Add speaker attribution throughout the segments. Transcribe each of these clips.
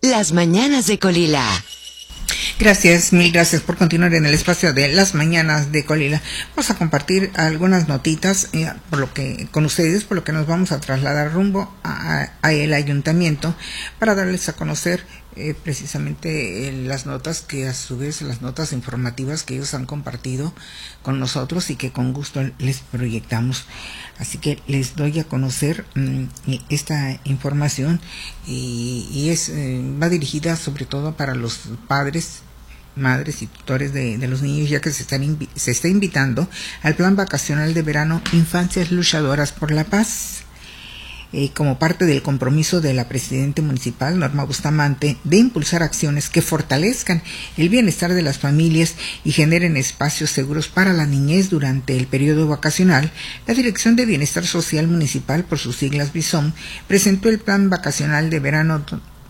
Speaker 1: Las Mañanas de Colila.
Speaker 2: Gracias, mil gracias por continuar en el espacio de Las Mañanas de Colila. Vamos a compartir algunas notitas con ustedes, por lo que nos vamos a trasladar rumbo a el ayuntamiento para darles a conocer precisamente las notas que a su vez, las notas informativas que ellos han compartido con nosotros y que con gusto les proyectamos. Así que les doy a conocer esta información y va dirigida sobre todo para los padres, madres y tutores de los niños, ya que se está invitando al plan vacacional de verano Infancias Luchadoras por la Paz, como parte del compromiso de la presidenta municipal, Norma Bustamante, de impulsar acciones que fortalezcan el bienestar de las familias y generen espacios seguros para la niñez durante el periodo vacacional. La Dirección de Bienestar Social Municipal, por sus siglas BISOM, presentó el plan vacacional de verano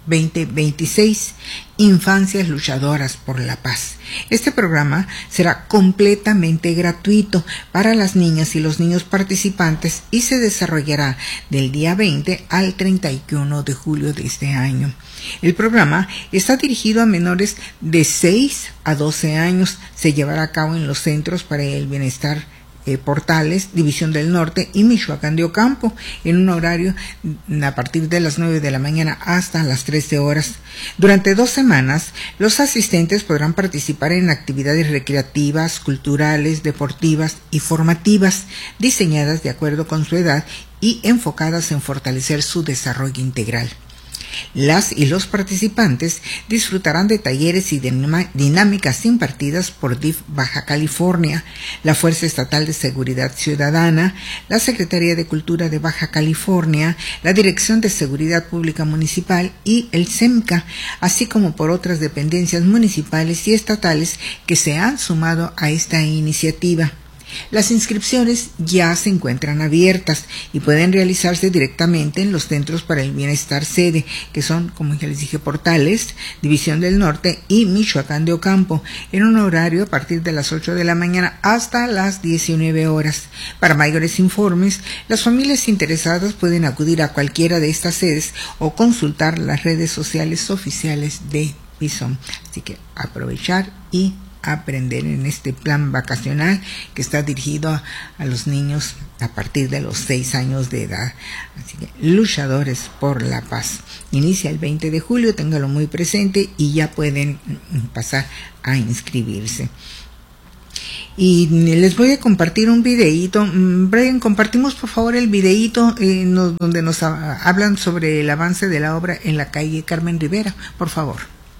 Speaker 2: 2026, Infancias Luchadoras por la Paz. Este programa será completamente gratuito para las niñas y los niños participantes y se desarrollará del día 20 al 31 de julio de este año. El programa está dirigido a menores de 6 a 12 años. Se llevará a cabo en los Centros para el Bienestar Portales, División del Norte y Michoacán de Ocampo, en un horario a partir de las 9 de la mañana hasta las 13 horas. Durante 2 semanas, los asistentes podrán participar en actividades recreativas, culturales, deportivas y formativas, diseñadas de acuerdo con su edad y enfocadas en fortalecer su desarrollo integral. Las y los participantes disfrutarán de talleres y dinámicas impartidas por DIF Baja California, la Fuerza Estatal de Seguridad Ciudadana, la Secretaría de Cultura de Baja California, la Dirección de Seguridad Pública Municipal y el SEMCA, así como por otras dependencias municipales y estatales que se han sumado a esta iniciativa. Las inscripciones ya se encuentran abiertas y pueden realizarse directamente en los Centros para el Bienestar sede, que son, como ya les dije, Portales, División del Norte y Michoacán de Ocampo, en un horario a partir de las 8 de la mañana hasta las 19 horas. Para mayores informes, las familias interesadas pueden acudir a cualquiera de estas sedes o consultar las redes sociales oficiales de BISOM. Así que aprovechar y aprender en este plan vacacional que está dirigido a los niños a partir de los 6 años de edad. Así que Luchadores por la Paz. Inicia el 20 de julio, téngalo muy presente y ya pueden pasar a inscribirse. Y les voy a compartir un videíto. Brian, compartimos por favor el videíto donde nos hablan sobre el avance de la obra en la calle Carmen Rivera, por favor.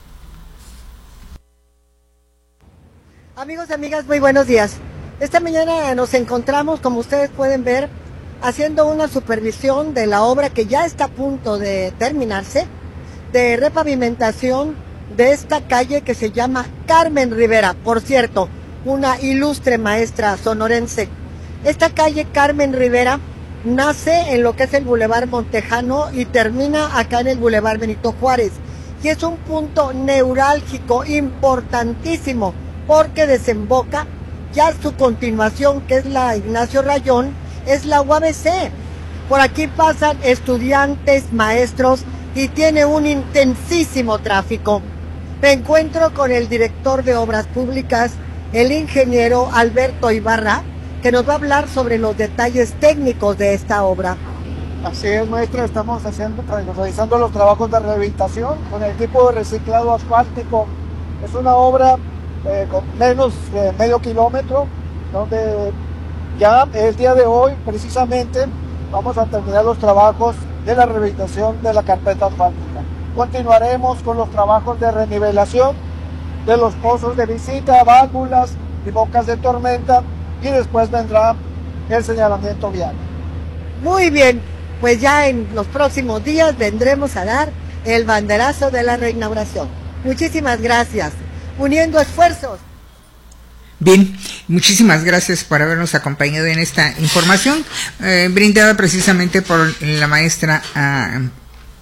Speaker 3: Amigos y amigas, muy buenos días. Esta mañana nos encontramos, como ustedes pueden ver, haciendo una supervisión de la obra que ya está a punto de terminarse, de repavimentación de esta calle que se llama Carmen Rivera. Por cierto, una ilustre maestra sonorense. Esta calle Carmen Rivera nace en lo que es el Boulevard Montejano y termina acá en el Boulevard Benito Juárez. Y es un punto neurálgico importantísimo, porque desemboca ya su continuación, que es la Ignacio Rayón, es la UABC. Por aquí pasan estudiantes, maestros y tiene un intensísimo tráfico. Me encuentro con el director de Obras Públicas, el ingeniero Alberto Ibarra, que nos va a hablar sobre los detalles técnicos de esta obra.
Speaker 4: Así es, maestra, estamos realizando los trabajos de rehabilitación con el equipo de reciclado asfáltico. Es una obra con menos de medio kilómetro, donde ya el día de hoy precisamente vamos a terminar los trabajos de la rehabilitación de la carpeta asfáltica. Continuaremos con los trabajos de renivelación de los pozos de visita, válvulas y bocas de tormenta, y después vendrá el señalamiento vial.
Speaker 3: Muy bien, pues ya en los próximos días vendremos a dar el banderazo de la reinauguración. Muchísimas gracias. Uniendo esfuerzos.
Speaker 2: Bien, muchísimas gracias por habernos acompañado en esta información brindada precisamente por la maestra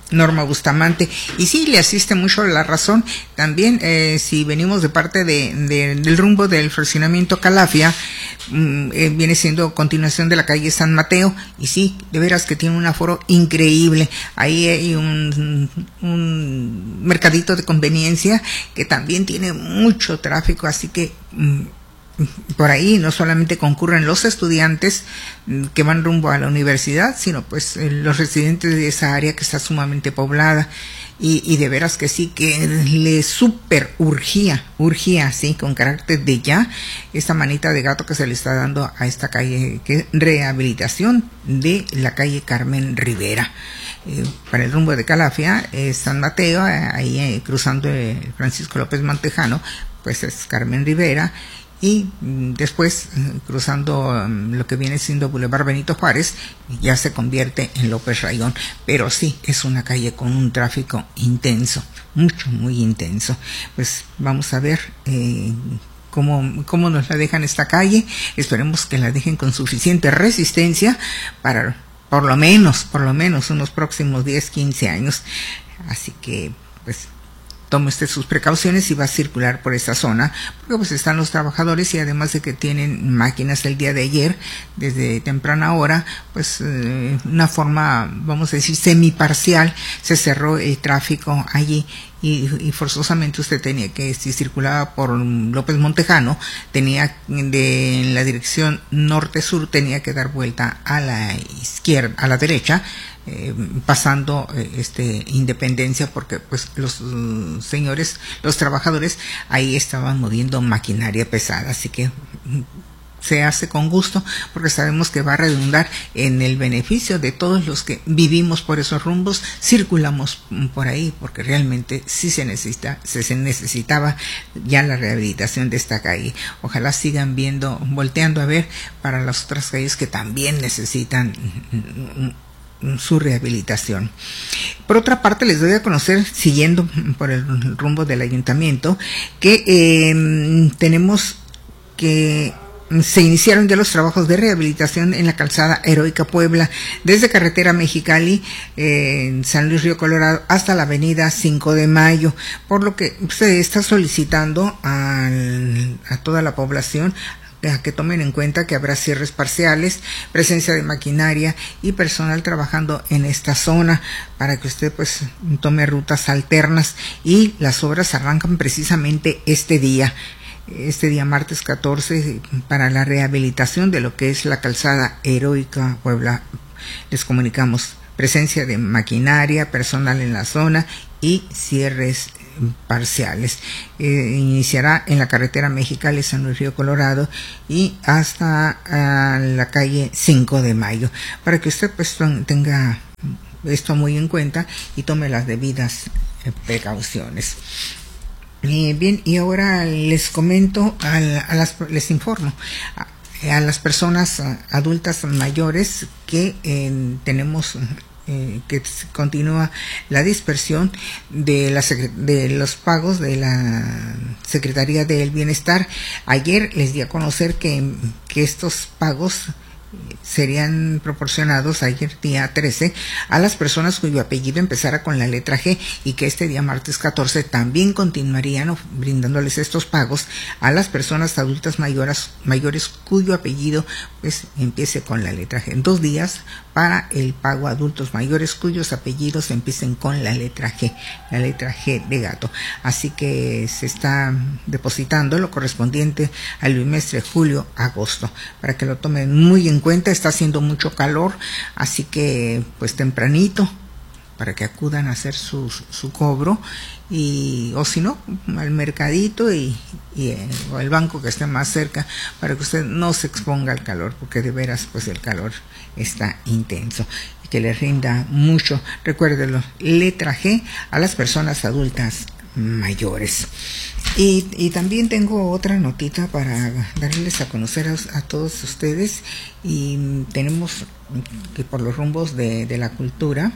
Speaker 2: Norma Bustamante, y sí, le asiste mucho la razón. También si venimos de parte del rumbo del fraccionamiento Calafia, viene siendo continuación de la calle San Mateo, y sí, de veras que tiene un aforo increíble. Ahí hay un mercadito de conveniencia que también tiene mucho tráfico, así que por ahí no solamente concurren los estudiantes que van rumbo a la universidad, sino pues los residentes de esa área que está sumamente poblada, y de veras que sí, que le súper urgía, sí, con carácter de ya, esta manita de gato que se le está dando a esta calle, que es rehabilitación de la calle Carmen Rivera. Para el rumbo de Calafia, San Mateo, ahí cruzando Francisco López Montejano, pues es Carmen Rivera, y después cruzando lo que viene siendo Boulevard Benito Juárez, ya se convierte en López Rayón. Pero sí, es una calle con un tráfico intenso, muy intenso. Pues vamos a ver cómo nos la dejan esta calle. Esperemos que la dejen con suficiente resistencia para por lo menos unos próximos 10, 15 años. Así que pues tome usted sus precauciones y va a circular por esa zona, porque pues están los trabajadores, y además de que tienen máquinas el día de ayer, desde temprana hora, pues una forma, vamos a decir, semiparcial, se cerró el tráfico allí, y forzosamente usted tenía que, si circulaba por López Montejano, tenía en la dirección norte-sur, tenía que dar vuelta a la izquierda, a la derecha, pasando Independencia, porque pues los señores, los trabajadores ahí estaban moviendo maquinaria pesada, así que se hace con gusto, porque sabemos que va a redundar en el beneficio de todos los que vivimos por esos rumbos, circulamos por ahí, porque realmente sí se necesitaba ya la rehabilitación de esta calle. Ojalá sigan volteando a ver para las otras calles que también necesitan su rehabilitación. Por otra parte, les doy a conocer, siguiendo por el rumbo del ayuntamiento, que tenemos que se iniciaron ya los trabajos de rehabilitación en la calzada Heroica Puebla, desde carretera Mexicali, en San Luis Río Colorado, hasta la avenida 5 de Mayo, por lo que se está solicitando a toda la población a que tomen en cuenta que habrá cierres parciales, presencia de maquinaria y personal trabajando en esta zona, para que usted pues tome rutas alternas, y las obras arrancan precisamente este día martes 14, para la rehabilitación de lo que es la calzada Heroica Puebla. Les comunicamos presencia de maquinaria, personal en la zona y cierres parciales. Iniciará en la carretera Mexicali, San Luis Río Colorado, y hasta la calle 5 de Mayo, para que usted pues tenga esto muy en cuenta y tome las debidas precauciones. Bien, y ahora les comento, les informo a las personas adultas mayores que tenemos que continúa la dispersión de los pagos de la Secretaría del Bienestar. Ayer les di a conocer que estos pagos serían proporcionados ayer día 13 a las personas cuyo apellido empezara con la letra G, y que este día martes 14 también continuarían brindándoles estos pagos a las personas adultas mayores cuyo apellido pues empiece con la letra G. En 2 días para el pago a adultos mayores cuyos apellidos empiecen con la letra G de gato. Así que se está depositando lo correspondiente al bimestre julio-agosto, para que lo tomen muy en cuenta. Está haciendo mucho calor, así que pues tempranito, para que acudan a hacer su cobro, o si no, al mercadito o al banco que esté más cerca, para que usted no se exponga al calor, porque de veras pues el calor está intenso. Y que le rinda mucho, recuérdelo, letra G a las personas adultas mayores. Y también tengo otra notita para darles a conocer a todos ustedes, y tenemos que por los rumbos de la cultura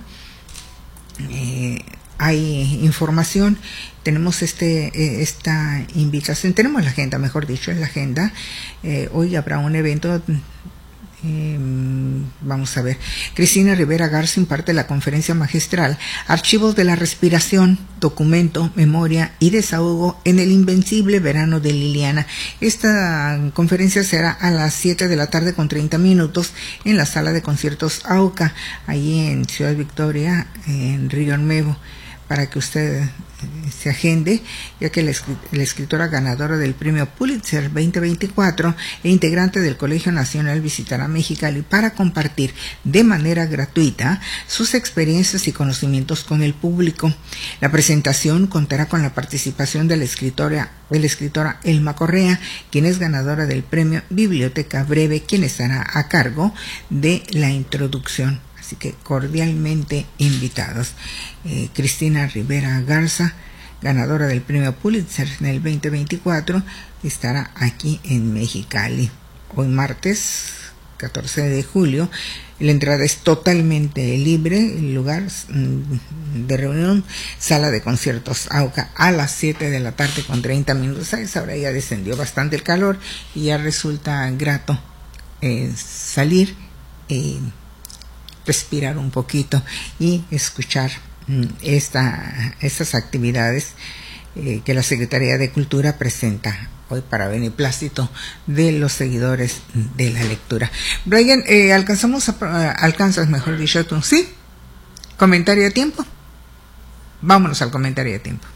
Speaker 2: hay información. Tenemos esta invitación, tenemos la agenda, mejor dicho, en la agenda. Hoy habrá un evento Vamos a ver. Cristina Rivera Garza imparte la conferencia magistral Archivos de la Respiración, Documento, Memoria y Desahogo en el Invencible Verano de Liliana. Esta conferencia será a las 7 de la tarde con 30 minutos en la sala de conciertos AUCA, allí en Ciudad Victoria, en Río Nuevo, para que usted se agende, ya que la escritora ganadora del premio Pulitzer 2024 e integrante del Colegio Nacional visitará Mexicali para compartir de manera gratuita sus experiencias y conocimientos con el público. La presentación contará con la participación de la escritora Elma Correa, quien es ganadora del premio Biblioteca Breve, quien estará a cargo de la introducción. Así que cordialmente invitados. Cristina Rivera Garza, ganadora del premio Pulitzer en el 2024, estará aquí en Mexicali. Hoy martes 14 de julio. La entrada es totalmente libre. El lugar de reunión, sala de conciertos AUCA, a las 7 de la tarde con 30 minutos. A esa hora ya descendió bastante el calor y ya resulta grato salir, respirar un poquito y escuchar estas actividades que la Secretaría de Cultura presenta hoy para beneplácito de los seguidores de la lectura. Brian, alcanzas, mejor dicho, tú, ¿sí? ¿Comentario a tiempo? Vámonos al comentario a tiempo.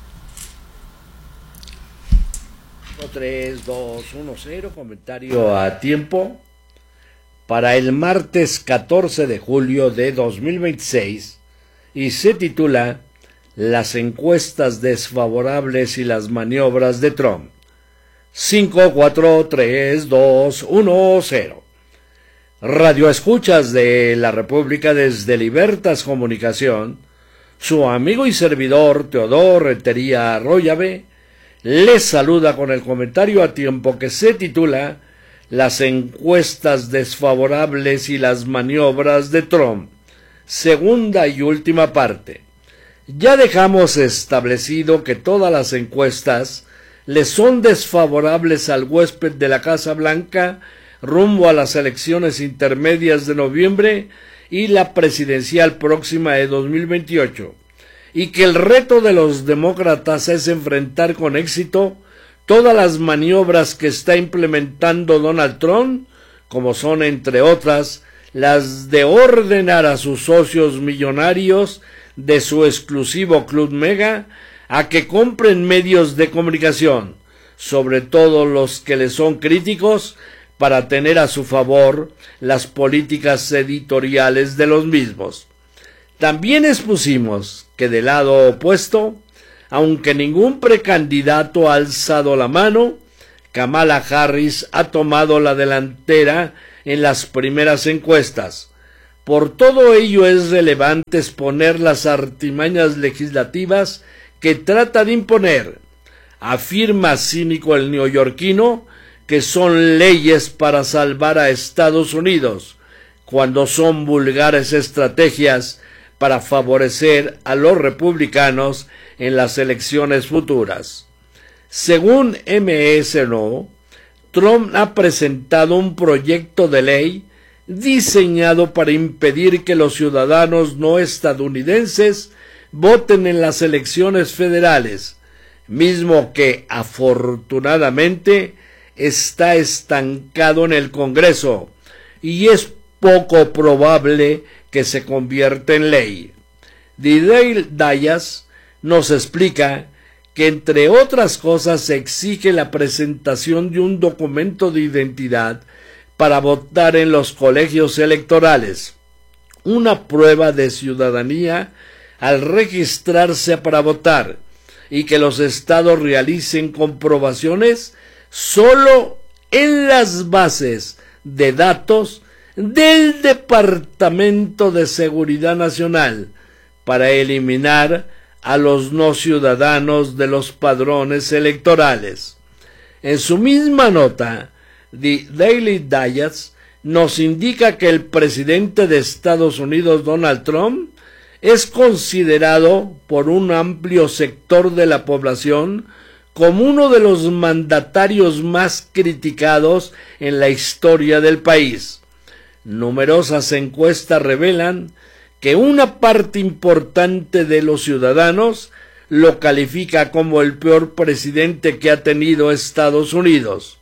Speaker 1: 3, 2, 1, 0, comentario a tiempo. Para el martes 14 de julio de 2026 y se titula Las encuestas desfavorables y las maniobras de Trump. 5, 4, 3, 2, 1, 0. Radio escuchas de la República desde Libertas Comunicación, su amigo y servidor Teodoro Rentería Arroyave les saluda con el comentario a tiempo que se titula Las encuestas desfavorables y las maniobras de Trump, segunda y última parte. Ya dejamos establecido que todas las encuestas le son desfavorables al huésped de la Casa Blanca rumbo a las elecciones intermedias de noviembre y la presidencial próxima de 2028, y que el reto de los demócratas es enfrentar con éxito todas las maniobras que está implementando Donald Trump, como son, entre otras, las de ordenar a sus socios millonarios de su exclusivo Club Mega a que compren medios de comunicación, sobre todo los que le son críticos, para tener a su favor las políticas editoriales de los mismos. También expusimos que del lado opuesto, aunque ningún precandidato ha alzado la mano, Kamala Harris ha tomado la delantera en las primeras encuestas. Por todo ello es relevante exponer las artimañas legislativas que trata de imponer. Afirma cínico el neoyorquino que son leyes para salvar a Estados Unidos, cuando son vulgares estrategias para favorecer a los republicanos en las elecciones futuras. Según MS-No, Trump ha presentado un proyecto de ley diseñado para impedir que los ciudadanos no estadounidenses voten en las elecciones federales, mismo que afortunadamente está estancado en el Congreso y es poco probable que se convierta en ley. The Dallas nos explica que, entre otras cosas, se exige la presentación de un documento de identidad para votar en los colegios electorales, una prueba de ciudadanía al registrarse para votar, y que los estados realicen comprobaciones solo en las bases de datos del Departamento de Seguridad Nacional para eliminar a los no ciudadanos de los padrones electorales. En su misma nota, The Daily Digest nos indica que el presidente de Estados Unidos, Donald Trump, es considerado por un amplio sector de la población como uno de los mandatarios más criticados en la historia del país. Numerosas encuestas revelan que una parte importante de los ciudadanos lo califica como el peor presidente que ha tenido Estados Unidos.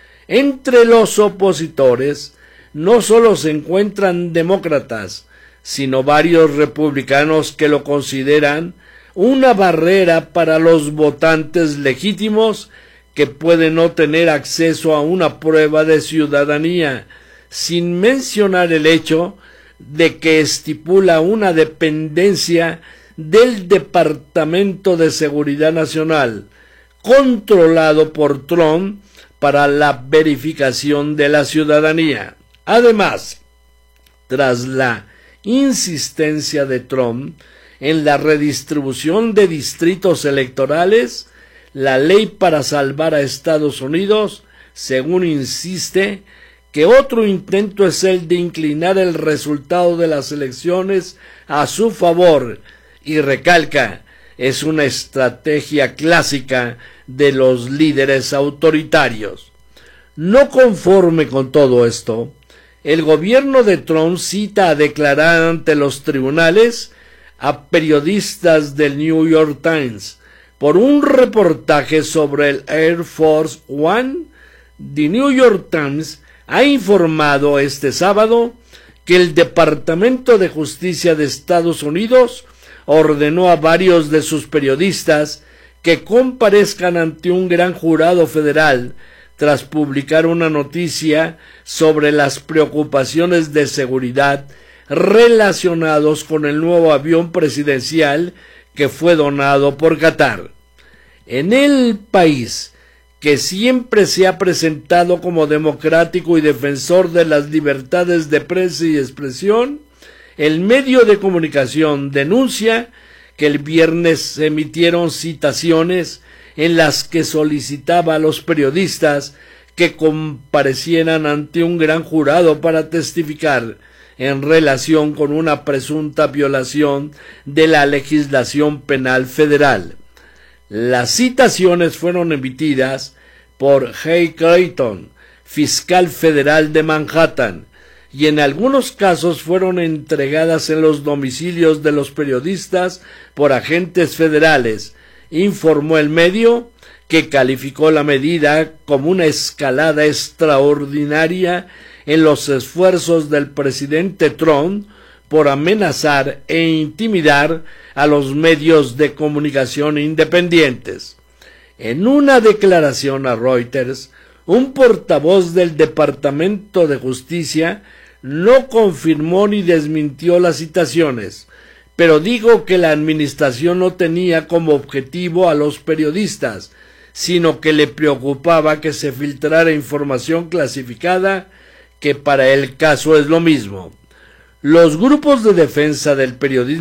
Speaker 1: Entre los opositores no solo se encuentran demócratas, sino varios republicanos que lo consideran una barrera para los votantes legítimos que pueden no tener acceso a una prueba de ciudadanía, sin mencionar el hecho de que estipula una dependencia del Departamento de Seguridad Nacional, controlado por Trump para la verificación de la ciudadanía. Además, tras la insistencia de Trump en la redistribución de distritos electorales, la ley para salvar a Estados Unidos, según insiste, que otro intento es el de inclinar el resultado de las elecciones a su favor, y recalca, es una estrategia clásica de los líderes autoritarios. No conforme con todo esto, el gobierno de Trump cita a declarar ante los tribunales a periodistas del New York Times por un reportaje sobre el Air Force One. The New York Times ha informado este sábado que el Departamento de Justicia de Estados Unidos ordenó a varios de sus periodistas que comparezcan ante un gran jurado federal tras publicar una noticia sobre las preocupaciones de seguridad relacionados con el nuevo avión presidencial que fue donado por Qatar. En el país, que siempre se ha presentado como democrático y defensor de las libertades de prensa y expresión, el medio de comunicación denuncia que el viernes se emitieron citaciones en las que solicitaba a los periodistas que comparecieran ante un gran jurado para testificar en relación con una presunta violación de la legislación penal federal. Las citaciones fueron emitidas por Jay Clayton, fiscal federal de Manhattan, y en algunos casos fueron entregadas en los domicilios de los periodistas por agentes federales, informó el medio, que calificó la medida como una escalada extraordinaria en los esfuerzos del presidente Trump por amenazar e intimidar a los medios de comunicación independientes. En una declaración a Reuters, un portavoz del Departamento de Justicia no confirmó ni desmintió las citaciones, pero dijo que la administración no tenía como objetivo a los periodistas, sino que le preocupaba que se filtrara información clasificada, que para el caso es lo mismo. Los grupos de defensa del periodismo